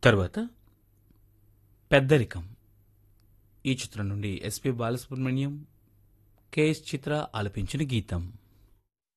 తర్వాత పెద్దరికం ఈ చిత్రం నుండి ఎస్పి బాలసుబ్రహ్మణ్యం, కెఎస్ చిత్ర ఆలపించిన గీతం.